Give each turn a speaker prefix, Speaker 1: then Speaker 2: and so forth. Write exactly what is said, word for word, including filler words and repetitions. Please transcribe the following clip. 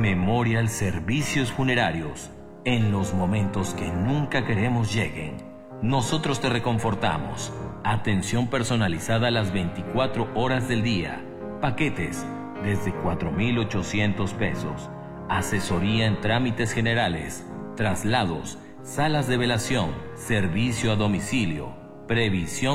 Speaker 1: Memorial Servicios Funerarios. En los momentos que nunca queremos lleguen, nosotros te reconfortamos. Atención personalizada las veinticuatro horas del día. Paquetes desde cuatro mil ochocientos pesos. Asesoría en trámites generales, traslados, salas de velación, servicio a domicilio, previsión